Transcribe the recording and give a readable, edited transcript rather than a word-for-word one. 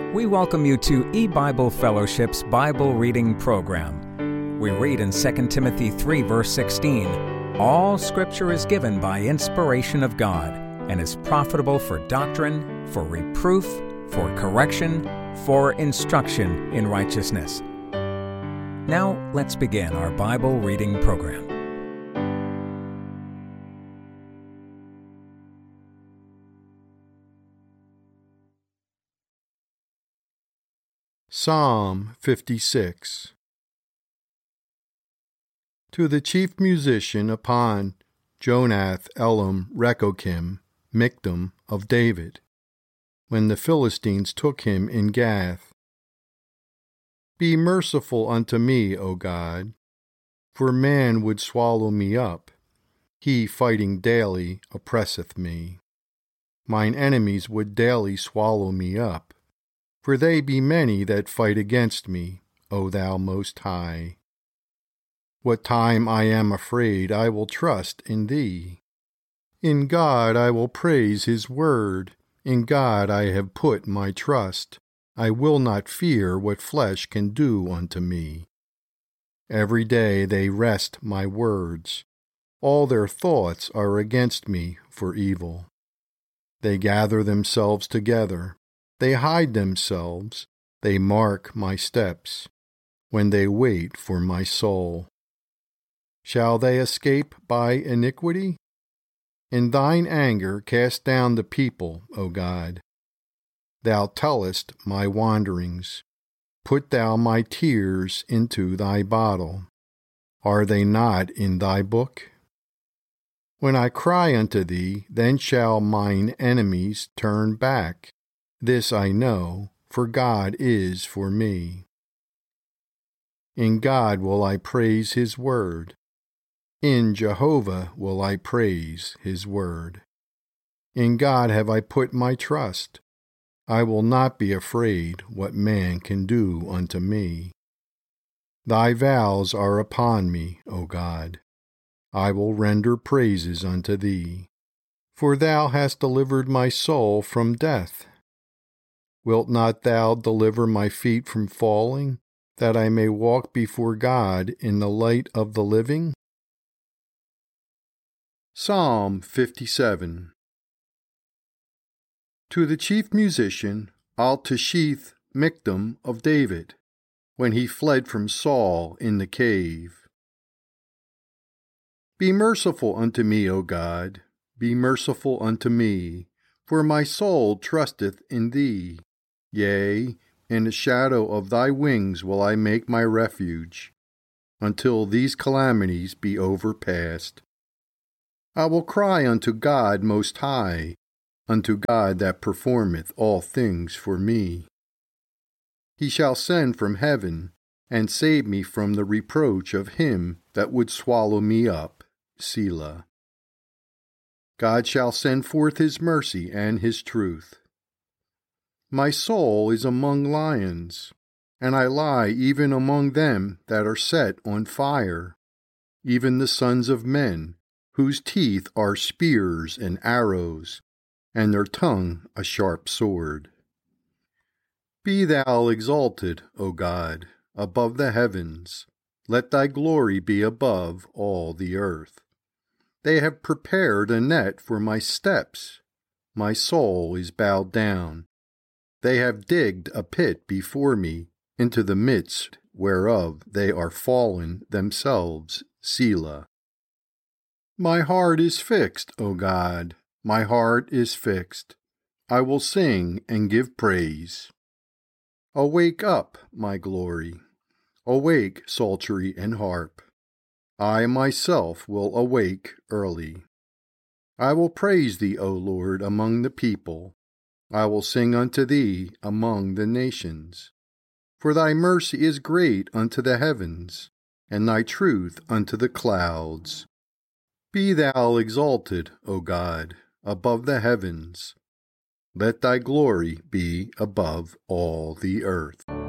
We welcome you to eBible Fellowship's Bible Reading Program. We read in 2 Timothy 3, verse 16, "All Scripture is given by inspiration of God, and is profitable for doctrine, for reproof, for correction, for instruction in righteousness." Now, let's begin our Bible reading program. Psalm 56. To the chief musician upon Jonath Elam Rechokim, Miktam of David, when the Philistines took him in Gath. Be merciful unto me, O God, for man would swallow me up. He fighting daily oppresseth me. Mine enemies would daily swallow me up. For they be many that fight against me, O thou Most High. What time I am afraid, I will trust in thee. In God I will praise his word. In God I have put my trust. I will not fear what flesh can do unto me. Every day they wrest my words. All their thoughts are against me for evil. They gather themselves together. They hide themselves, they mark my steps, when they wait for my soul. Shall they escape by iniquity? In thine anger cast down the people, O God. Thou tellest my wanderings. Put thou my tears into thy bottle. Are they not in thy book? When I cry unto thee, then shall mine enemies turn back. This I know, for God is for me. In God will I praise his word. In Jehovah will I praise his word. In God have I put my trust. I will not be afraid what man can do unto me. Thy vows are upon me, O God. I will render praises unto thee. For thou hast delivered my soul from death. Wilt not thou deliver my feet from falling, that I may walk before God in the light of the living? Psalm 57. To the chief musician, Altashith Miktam of David, when he fled from Saul in the cave. Be merciful unto me, O God, be merciful unto me, for my soul trusteth in thee. Yea, in the shadow of thy wings will I make my refuge, until these calamities be overpast. I will cry unto God Most High, unto God that performeth all things for me. He shall send from heaven, and save me from the reproach of him that would swallow me up. Selah. God shall send forth his mercy and his truth. My soul is among lions, and I lie even among them that are set on fire, even the sons of men, whose teeth are spears and arrows, and their tongue a sharp sword. Be thou exalted, O God, above the heavens. Let thy glory be above all the earth. They have prepared a net for my steps. My soul is bowed down. They have digged a pit before me, into the midst whereof they are fallen themselves. Selah. My heart is fixed, O God, my heart is fixed. I will sing and give praise. Awake up, my glory. Awake, psaltery and harp. I myself will awake early. I will praise thee, O Lord, among the people. I will sing unto thee among the nations. For thy mercy is great unto the heavens, and thy truth unto the clouds. Be thou exalted, O God, above the heavens. Let thy glory be above all the earth.